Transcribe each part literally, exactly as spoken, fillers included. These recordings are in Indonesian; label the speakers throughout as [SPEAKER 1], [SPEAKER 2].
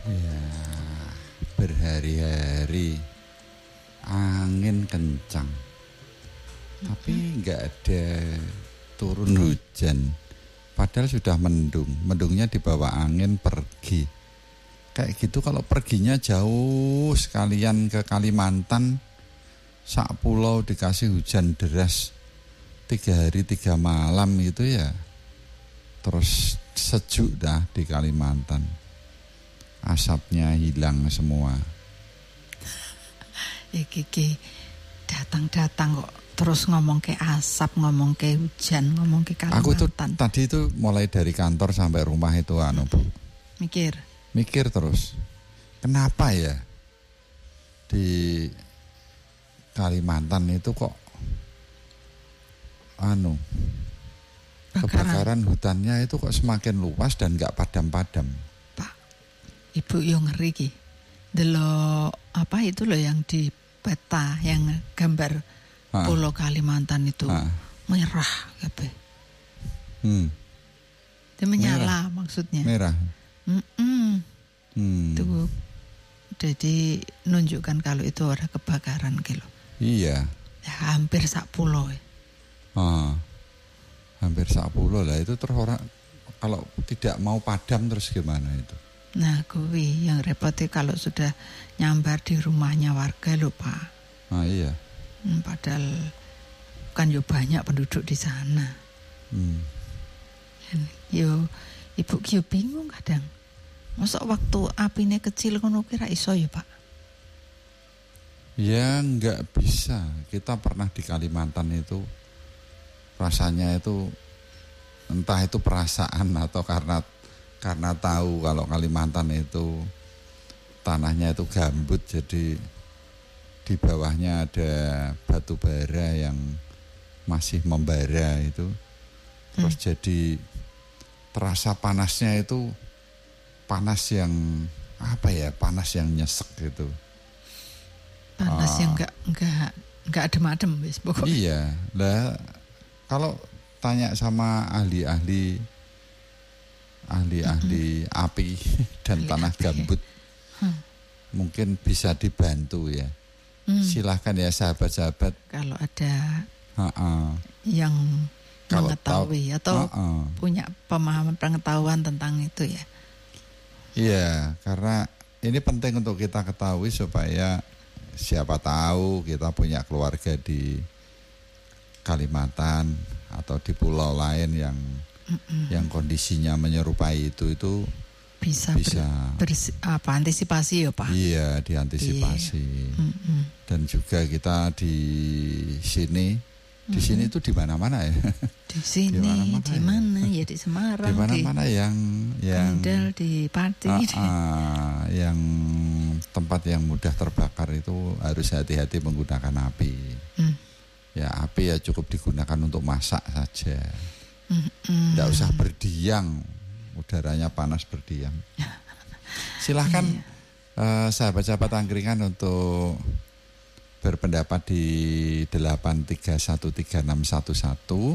[SPEAKER 1] Ya, berhari-hari angin kencang, tapi nggak ada turun hujan. Padahal sudah mendung, mendungnya dibawa angin pergi. Kayak gitu kalau perginya jauh sekalian ke Kalimantan, sak pulau dikasih hujan deras tiga hari tiga malam gitu ya. Terus sejuk dah di Kalimantan. Asapnya hilang semua.
[SPEAKER 2] Ya Kiki datang-datang kok terus ngomong ke asap, ngomong ke hujan, ngomong ke Kalimantan.
[SPEAKER 1] Aku tuh tadi itu mulai dari kantor sampai rumah itu anu Bu.
[SPEAKER 2] Mikir.
[SPEAKER 1] Mikir terus. Kenapa ya di Kalimantan itu kok anu kebakaran hutannya itu kok semakin luas dan gak padam-padam.
[SPEAKER 2] Pak, Ibu yo ngeri ki. Delok apa itu loh yang di peta yang gambar ha. Pulau Kalimantan itu ha. Merah kabeh.
[SPEAKER 1] Hmm.
[SPEAKER 2] Itu menyala merah. Maksudnya.
[SPEAKER 1] Merah.
[SPEAKER 2] Mm-mm.
[SPEAKER 1] Hmm.
[SPEAKER 2] Itu jadi nunjukkan kalau itu ada kebakaran gitu.
[SPEAKER 1] Iya.
[SPEAKER 2] Ya, hampir sak pulau.
[SPEAKER 1] Ah. Hampir sak pulau lah itu terus orang kalau tidak mau padam terus gimana itu?
[SPEAKER 2] Nah, kuwi yang repotnya kalau sudah nyambar di rumahnya warga lho, Pak.
[SPEAKER 1] Ah iya.
[SPEAKER 2] Hmm, padahal kan yo banyak penduduk di sana.
[SPEAKER 1] Hmm.
[SPEAKER 2] Yo Ibu yo bingung kadang. Masa waktu apine kecil ngono kira iso ya, Pak?
[SPEAKER 1] Ya enggak bisa. Kita pernah di Kalimantan itu rasanya itu entah itu perasaan atau karena karena tahu kalau Kalimantan itu tanahnya itu gambut, jadi di bawahnya ada batu bara yang masih membara itu, terus hmm. jadi terasa panasnya itu panas yang apa ya, panas yang nyesek gitu,
[SPEAKER 2] panas
[SPEAKER 1] uh,
[SPEAKER 2] yang enggak enggak enggak adem-adem wis pokoknya.
[SPEAKER 1] Iya, lah kalau tanya sama ahli-ahli ahli-ahli mm-hmm. api dan ahli tanah api, gambut ya. hmm. mungkin bisa dibantu ya. Hmm. Silahkan ya sahabat-sahabat.
[SPEAKER 2] Kalau ada
[SPEAKER 1] Ha-ha.
[SPEAKER 2] yang
[SPEAKER 1] kalau
[SPEAKER 2] mengetahui tahu, atau ha-ha. punya pemahaman pengetahuan tentang itu ya.
[SPEAKER 1] Iya, karena ini penting untuk kita ketahui supaya siapa tahu kita punya keluarga di Kalimantan atau di pulau lain yang Mm-mm. yang kondisinya menyerupai itu itu
[SPEAKER 2] bisa,
[SPEAKER 1] bisa
[SPEAKER 2] ber, ber, apa antisipasi ya Pak?
[SPEAKER 1] Iya, diantisipasi. Iya. Dan juga kita di sini di Mm-mm. sini itu di mana-mana ya.
[SPEAKER 2] Di sini di mana ya? ya di Semarang.
[SPEAKER 1] Di mana-mana yang yang
[SPEAKER 2] Kendal, di Pati.
[SPEAKER 1] Uh, uh, yang tempat yang mudah terbakar itu harus hati-hati menggunakan api. Mm. Ya api ya cukup digunakan untuk masak saja. Tidak mm-mm. usah berdiam, udaranya panas berdiam. Silahkan iya. uh, sahabat-sahabat angkringan untuk berpendapat di delapan tiga satu tiga enam satu satu.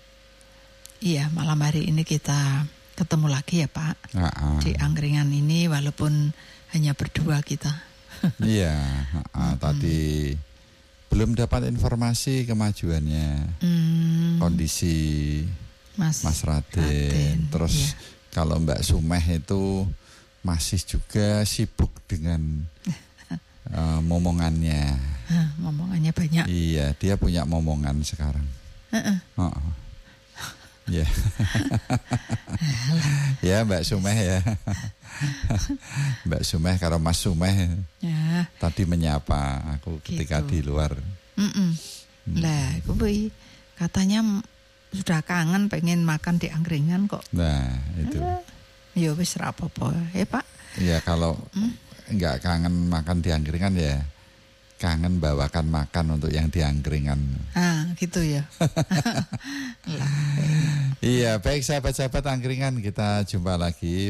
[SPEAKER 2] Iya, malam hari ini kita ketemu lagi ya Pak. Uh-uh. Di angkringan ini walaupun hanya berdua kita.
[SPEAKER 1] Iya, uh-uh, tadi belum dapat informasi kemajuannya, hmm. kondisi Mas, Mas Raden. Raden. Terus iya. kalau Mbak Sumeh itu masih juga sibuk dengan uh, momongannya.
[SPEAKER 2] Huh, momongannya banyak.
[SPEAKER 1] Iya, dia punya momongan sekarang. Uh-uh. Uh-uh. Ya, ya Mbak Sumeh ya, Mbak Sumeh kalau Mas Sumeh ya. Tadi menyapa aku gitu. Ketika di luar.
[SPEAKER 2] Mm. Lah, aku boy katanya sudah kangen pengen makan di angkringan kok.
[SPEAKER 1] Nah itu.
[SPEAKER 2] Ya wis ra apa-apa, ya Pak.
[SPEAKER 1] Iya kalau mm? nggak kangen makan di angkringan ya. Kangen bawakan makan untuk yang di angkringan.
[SPEAKER 2] Ah, gitu ya.
[SPEAKER 1] Iya, baik sahabat-sahabat angkringan, kita jumpa lagi.